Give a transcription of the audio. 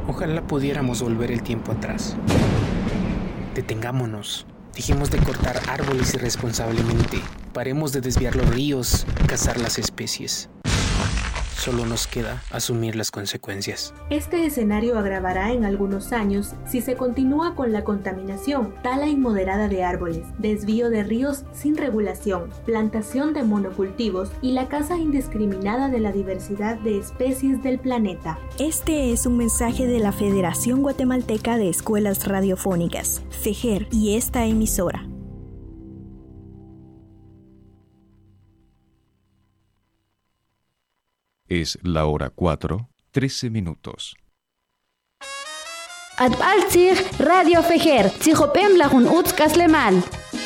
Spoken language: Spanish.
Ojalá pudiéramos volver el tiempo atrás. Detengámonos. Dejemos de cortar árboles irresponsablemente. Paremos de desviar los ríos, cazar las especies. Solo nos queda asumir las consecuencias. Este escenario agravará en algunos años si se continúa con la contaminación, tala inmoderada de árboles, desvío de ríos sin regulación, plantación de monocultivos y la caza indiscriminada de la diversidad de especies del planeta. Este es un mensaje de la Federación Guatemalteca de Escuelas Radiofónicas, FEGER, y esta emisora. Es la hora 4:13. Atbaltzig Radio Fejer, Tzijopem Lajun Utz Kaslemal.